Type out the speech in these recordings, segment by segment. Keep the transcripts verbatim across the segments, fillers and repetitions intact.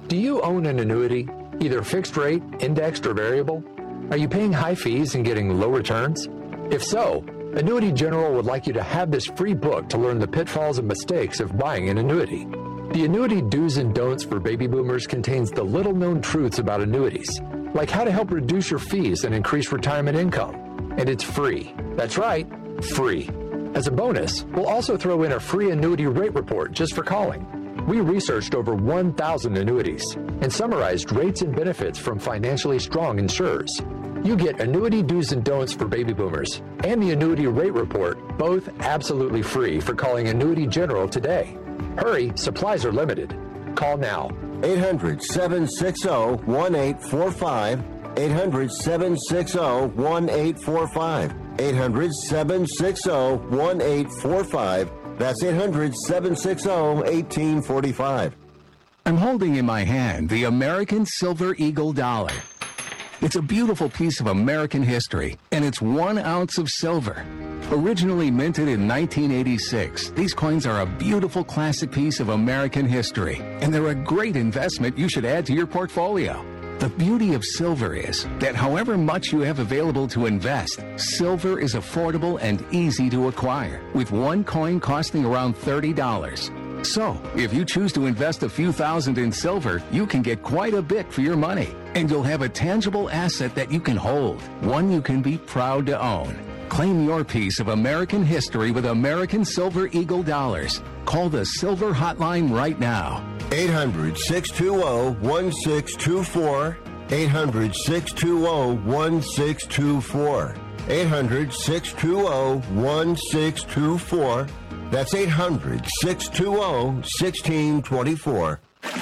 Do you own an annuity, either fixed rate, indexed, or variable? Are you paying high fees and getting low returns? If so, Annuity General would like you to have this free book to learn the pitfalls and mistakes of buying an annuity. The Annuity Do's and Don'ts for Baby Boomers contains the little-known truths about annuities, like how to help reduce your fees and increase retirement income. And it's free. That's right, free. As a bonus, we'll also throw in a free annuity rate report just for calling. We researched over one thousand annuities and summarized rates and benefits from financially strong insurers. You get Annuity Do's and Don'ts for Baby Boomers and the Annuity Rate Report, both absolutely free for calling Annuity General today. Hurry, supplies are limited. Call now. eight hundred, seven six zero, one eight four five. eight hundred, seven six zero, one eight four five. eight hundred, seven six zero, one eight four five. That's eight hundred, seven six zero, one eight four five. I'm holding in my hand the American Silver Eagle dollar. It's a beautiful piece of American history, and it's one ounce of silver. Originally minted in nineteen eighty-six, these coins are a beautiful classic piece of American history, and they're a great investment you should add to your portfolio. The beauty of silver is that however much you have available to invest, silver is affordable and easy to acquire, with one coin costing around thirty dollars. So, if you choose to invest a few thousand in silver, you can get quite a bit for your money, and you'll have a tangible asset that you can hold, one you can be proud to own. Claim your piece of American history with American Silver Eagle dollars. Call the Silver Hotline right now. eight hundred, six two zero, one six two four. eight hundred, six two zero, one six two four. eight hundred, six two zero, one six two four. That's eight hundred, six two zero, one six two four.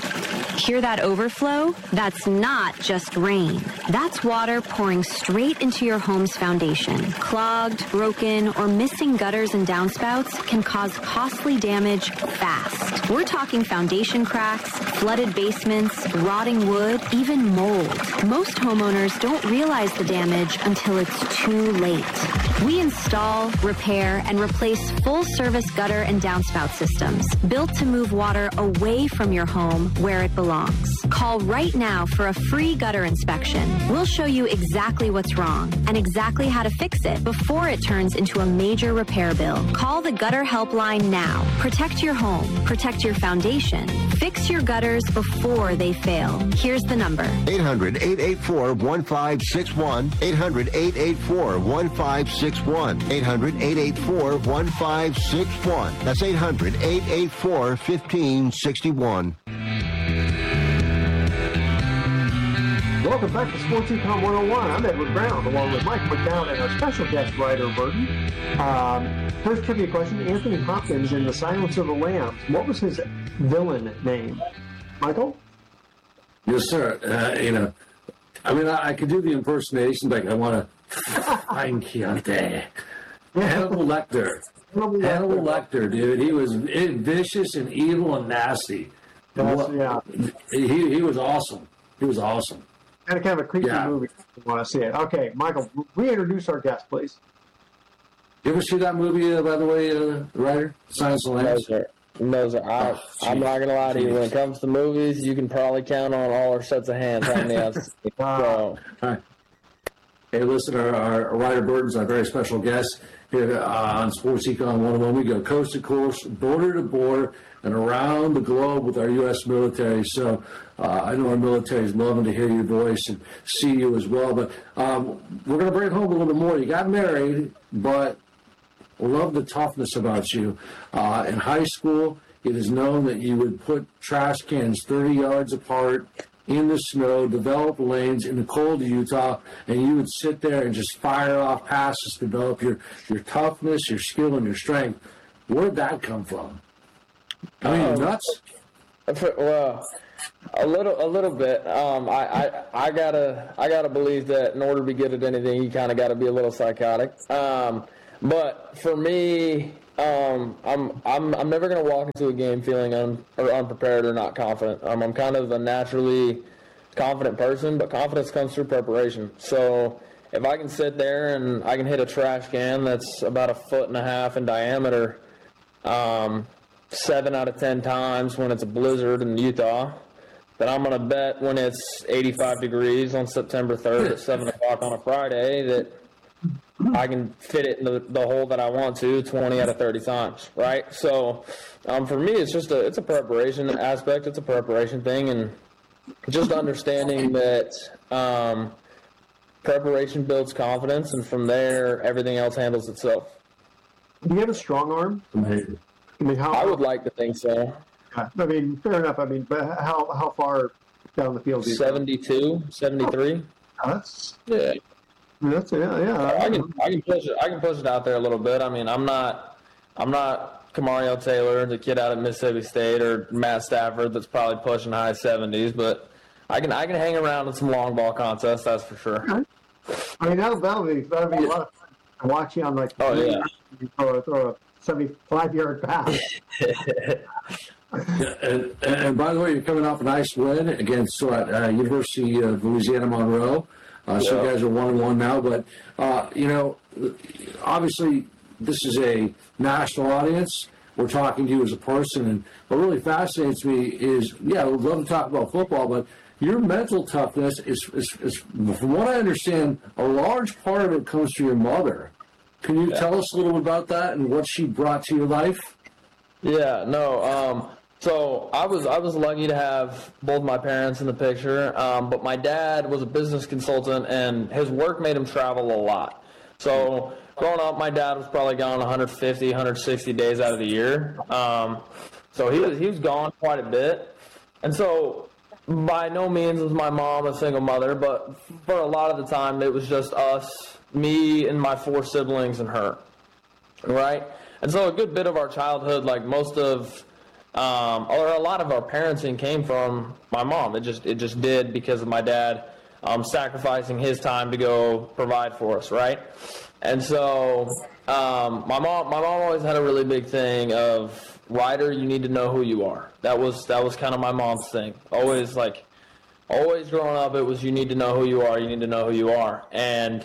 Hear that overflow? That's not just rain. That's water pouring straight into your home's foundation. Clogged, broken, or missing gutters and downspouts can cause costly damage fast. We're talking foundation cracks, flooded basements, rotting wood, even mold. Most homeowners don't realize the damage until it's too late. We install, repair, and replace full-service gutter and downspout systems built to move water away from your home where it belongs. Call right now for a free gutter inspection. We'll show you exactly what's wrong and exactly how to fix it before it turns into a major repair bill. Call the Gutter Helpline now. Protect your home. Protect your foundation. Fix your gutters before they fail. Here's the number. eight hundred, eight eight four, one five six one. eight hundred, eight eight four, one five six one. eight hundred, eight eight four, one five six one. That's eight hundred, eight eight four, one five six one. Welcome back to Sports Econ one oh one. I'm Edward Brown, along with Mike McDowell and our special guest, Ryder Burton. Um, first trivia question, Anthony Hopkins in The Silence of the Lambs, what was his villain name? Michael? Yes, sir. Uh, you know, I mean, I, I could do the impersonation, like I want to find Chianti. Hannibal Lecter. Hannibal Lecter, dude. He was vicious and evil and nasty. Yes, yeah. He, he was awesome. He was awesome. Kind of, kind of a creepy Yeah. movie. You want to see it. Okay, Michael, reintroduce our guest, please. You ever see that movie, uh, by the way, uh, Ryder? Silence of the No, Lambs? sir. No, sir. I, Oh, I'm not going to lie to you. When it comes to movies, you can probably count on all our sets of hands how many I've seen. So, All right. Hey, listen, our, our Ryder Burton's our very special guest here uh, on Sports Econ one oh one. We go coast to coast, border to border, and around the globe with our U S military. So uh, I know our military is loving to hear your voice and see you as well. But um, we're going to bring it home a little bit more. You got married, but love the toughness about you. Uh, in high school, it is known that you would put trash cans thirty yards apart in the snow, develop lanes in the cold of Utah, and you would sit there and just fire off passes, develop your, your toughness, your skill, and your strength. Where'd that come from? I mean, Um, nuts? well, a little, a little bit. Um, I, I, I gotta, I gotta believe that in order to be good at anything, you kind of got to be a little psychotic. Um, but for me, um, I'm, I'm, I'm never gonna walk into a game feeling un, or unprepared or not confident. Um, I'm kind of a naturally confident person, but confidence comes through preparation. So if I can sit there and I can hit a trash can that's about a foot and a half in diameter, um, seven out of ten times when it's a blizzard in Utah, that I'm going to bet when it's eighty-five degrees on September third at seven o'clock on a Friday that I can fit it in the, the hole that I want to twenty out of thirty times, right? So um, for me, it's just a it's a preparation aspect. It's a preparation thing, and just understanding that um, preparation builds confidence, and from there, everything else handles itself. Do you have a strong arm? I mean, how? I would like to think so. I mean, fair enough. I mean, but how how far down the field do you seventy-two, seventy-three Oh, that's yeah. I mean, that's yeah, yeah. I can I can push it I can push it out there a little bit. I mean, I'm not I'm not Kamario Taylor, the kid out of Mississippi State, or Matt Stafford that's probably pushing high seventies, but I can I can hang around in some long ball contests, that's for sure. Okay. I mean, that'll that'll be that'll be a lot of fun to watch you on like oh yeah throw a, throw a seventy-five yard pass. Yeah, and, and by the way, you're coming off a nice win against what, uh, University of Louisiana Monroe. Uh, so Yeah. you guys are one and one now, but uh, you know, obviously this is a national audience. We're talking to you as a person, and what really fascinates me is, yeah, we'd love to talk about football, but your mental toughness is, is, is, from what I understand, a large part of it comes from your mother. Can you Yeah. tell us a little bit about that and what she brought to your life? Yeah, no. Um, so I was I was lucky to have both my parents in the picture, um, but my dad was a business consultant, and his work made him travel a lot. So growing up, my dad was probably gone one hundred fifty, one hundred sixty days out of the year. Um, so he was he was gone quite a bit, and so by no means was my mom a single mother, but for a lot of the time it was just us, me and my four siblings and her, right? And so a good bit of our childhood, like most of, um, or a lot of our parenting came from my mom. It just it just did because of my dad um, sacrificing his time to go provide for us, right? And so um, my mom my mom always had a really big thing of, Ryder, you need to know who you are. That was that was kind of my mom's thing. Always like, always growing up, it was you need to know who you are. You need to know who you are. And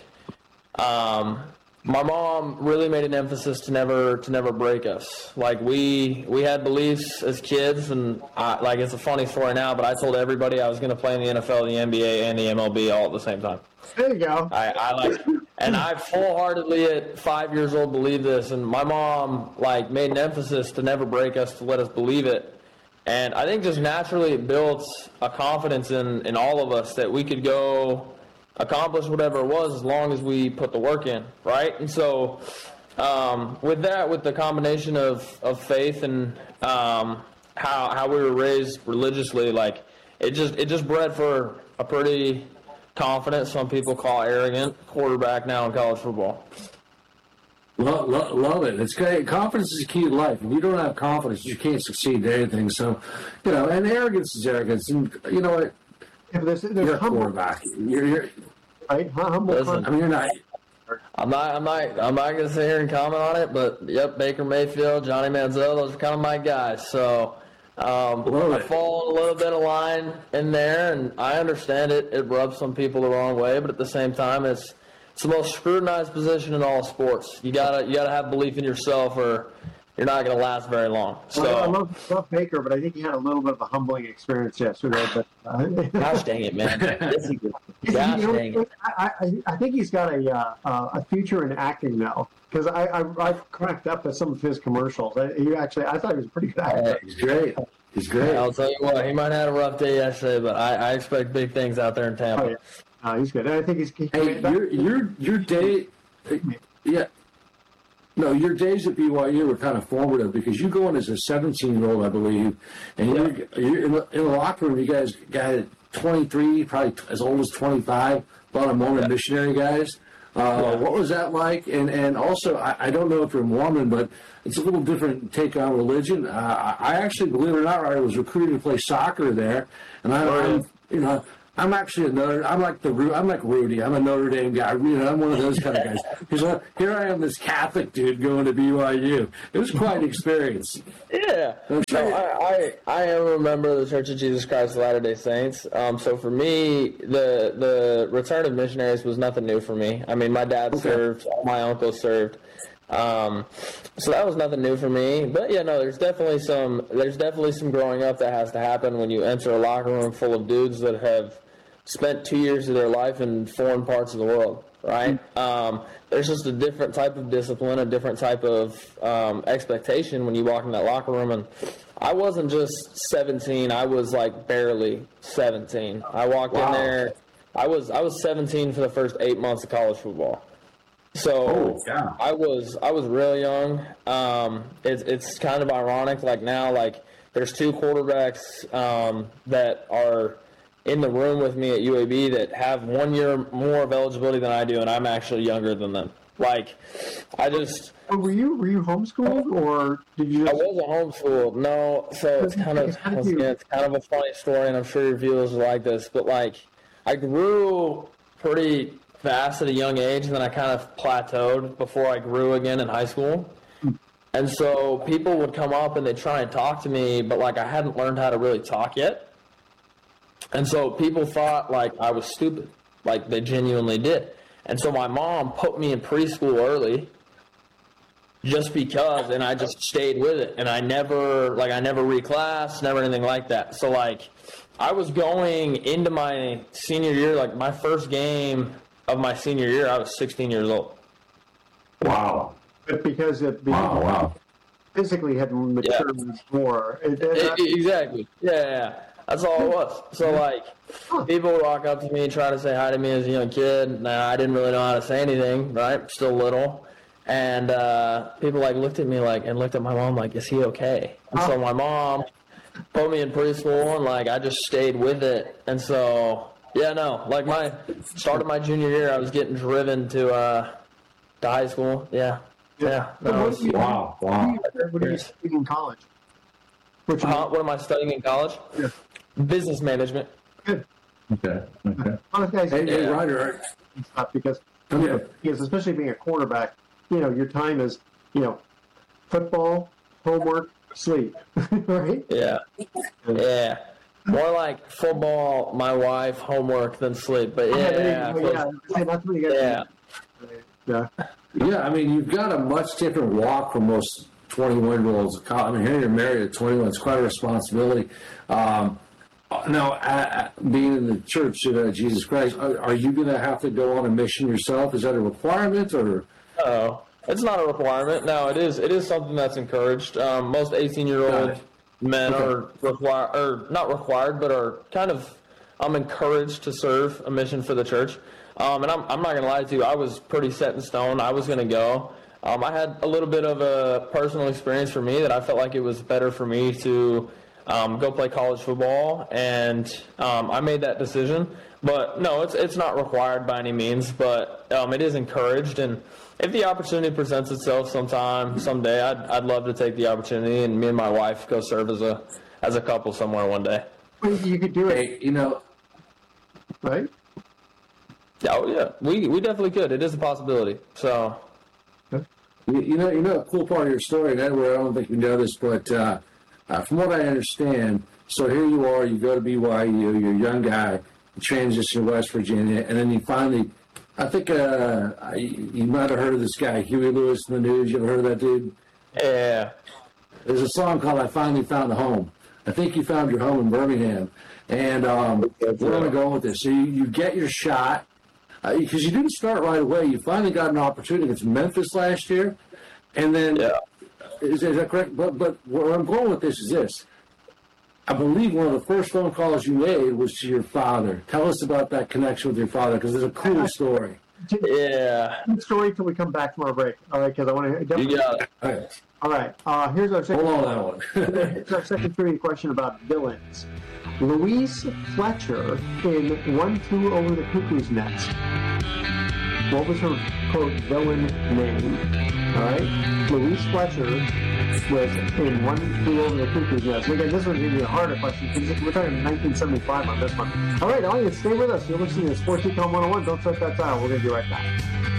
um, my mom really made an emphasis to never to never break us. Like we we had beliefs as kids, and I, like it's a funny story now, but I told everybody I was going to play in the N F L, the N B A, and the M L B all at the same time. There you go. I, I like, and I full-heartedly at five years old believed this, and my mom like made an emphasis to never break us, to let us believe it. And I think just naturally it builds a confidence in, in all of us that we could go accomplish whatever it was as long as we put the work in, right? And so um, with that, with the combination of, of faith and um, how how we were raised religiously, like it just it just bred for a pretty confident, some people call arrogant, quarterback now in college football. Love, love, love it. It's great. Confidence is key to life. If you don't have confidence, you can't succeed at anything. So, you know, and arrogance is arrogance. And you know what? Yeah, there's, there's You're a humble, quarterback. You're, you're, right? Humble. Listen, I mean, you're not. I'm not, I'm not, I'm not going to sit here and comment on it, but yep, Baker Mayfield, Johnny Manziel, those are kind of my guys. So um, Love I it. fall in a little bit of line in there, and I understand it. It rubs some people the wrong way, but at the same time, it's it's the most scrutinized position in all sports. You gotta you gotta have belief in yourself, or you're not going to last very long. So I love, love Baker, but I think he had a little bit of a humbling experience yesterday. But uh, gosh dang it, man! Yes, he did. Gosh you know, dang it! I, I, I think he's got a uh, a future in acting now, because I, I I've cracked up at some of his commercials. I, he actually I thought he was a pretty good actor. He's great. He's great. I'll tell you what, he might have had a rough day yesterday, but I, I expect big things out there in Tampa. Oh, yeah. No, he's good. And I think he's. He, Hey, your your your day, yeah. No, your days at B Y U were kind of formative because you go in as a seventeen-year-old, I believe, and you're, you're in, the, in the locker room. You guys got twenty-three, probably as old as twenty-five. A lot of Mormon Yeah. missionary guys. Uh, Yeah. What was that like? And and also, I, I don't know if you're Mormon, but it's a little different take on religion. Uh, I actually, believe it or not, I was recruited to play soccer there, and I, Oh, yeah. I'm, you know. I'm actually a Notre. I'm like the. Ru- I'm like Rudy. I'm a Notre Dame guy. You know, I'm one of those kind of guys. Because uh, here I am, this Catholic dude going to B Y U. It was quite an experience. Yeah. I'm No, sure- I, I, I am a member of the Church of Jesus Christ of Latter-day Saints. Um, so for me, the the return of missionaries was nothing new for me. I mean, my dad Okay. served, all my uncles served. Um, so that was nothing new for me. But yeah, no, there's definitely some there's definitely some growing up that has to happen when you enter a locker room full of dudes that have spent two years of their life in foreign parts of the world, right? Um, there's just a different type of discipline, a different type of um, expectation when you walk in that locker room. And I wasn't just seventeen; I was like barely seventeen. I walked wow. in there. I was I was seventeen for the first eight months of college football. So oh, yeah. I was I was real young. Um, it's it's kind of ironic. Like now, like there's two quarterbacks um, that are in the room with me at U A B that have one year more of eligibility than I do, and I'm actually younger than them. Like I just. Were you were you homeschooled or did you? Just... I wasn't homeschooled. No, so it's kind of once again, it's kind of a funny story, and I'm sure your viewers will like this. But like I grew pretty fast at a young age, and then I kind of plateaued before I grew again in high school. And so people would come up and they'd try and talk to me, but like I hadn't learned how to really talk yet. And so people thought like I was stupid, like they genuinely did. And so my mom put me in preschool early just because, and I just stayed with it. And I never, like I never reclassed, never anything like that. So like I was going into my senior year, like my first game of my senior year, I was sixteen years old. Wow. But because it wow, wow. physically had matured yeah. more. It, it, it, exactly. Yeah, yeah. That's all it was. So, like, people would walk up to me and try to say hi to me as a young kid. Now, I didn't really know how to say anything, right? Still little. And uh, people, like, looked at me, like, and looked at my mom, like, is he okay? And so my mom put me in preschool, and, like, I just stayed with it. And so... Yeah, no, like my, start of my junior year, I was getting driven to, uh, to high school. Yeah, yeah. No, what you, wow, wow. What are you studying in college? What, uh, what am I studying in college? Yeah. Business management. Good. Okay, okay. Guys, hey, hey, Ryder. Because, yeah. because especially being a quarterback, you know, your time is, you know, football, homework, sleep, right? Yeah, yeah. More like football, my wife, homework than sleep. But yeah, yeah, yeah, yeah. That's what you yeah. yeah. Yeah, I mean, you've got a much different walk from most twenty-one-year-olds. I mean, here you're married at twenty-one. It's quite a responsibility. Um, now, uh, being in the church of uh, Jesus Christ, are, are you going to have to go on a mission yourself? Is that a requirement, or? No, it's not a requirement. No, it is. It is something that's encouraged. Um, most eighteen-year-olds. Men okay. are required, or not required, but are kind of um, encouraged to serve a mission for the church. Um, and I'm, I'm not going to lie to you, I was pretty set in stone. I was going to go. Um, I had a little bit of a personal experience for me that I felt like it was better for me to um, go play college football, and um, I made that decision. But no, it's it's not required by any means, but um, it is encouraged. And if the opportunity presents itself sometime, someday, I'd I'd love to take the opportunity, and me and my wife go serve as a as a couple somewhere one day. You could do it, hey, you know, right? Oh yeah, we we definitely could. It is a possibility. So, you, you know, you know, a cool part of your story, and Edward, I don't think you know this, but uh, uh, from what I understand, so here you are, you go to B Y U, you're a young guy, you transition to West Virginia, and then you finally. I think uh, you might have heard of this guy, Huey Lewis in the News. You ever heard of that dude? Yeah. There's a song called I Finally Found a Home. I think you found your home in Birmingham. And um, where am I going with this? So you, you get your shot, because uh, you didn't start right away. You finally got an opportunity against Memphis last year. And then, yeah. is, is that correct? But, but where I'm going with this is this. I believe one of the first phone calls you made was to your father. Tell us about that connection with your father, because it's a cool story. Yeah. Good story till we come back from our break. All right, because I want to. You got it. All right. All right. Uh, here's our second. Hold on that one. Here's our second trivia question about villains. Louise Fletcher in One Flew Over the Cuckoo's Nest. What was her quote villain name? All right. Louise Fletcher was in One Flew Over the Cuckoo's Nest. Again, this one's going to be a harder question because we're talking nineteen seventy-five on this one. All right, audience, stay with us. You're listening to Sports Econ one oh one. Don't touch that dial. We're going to be right back.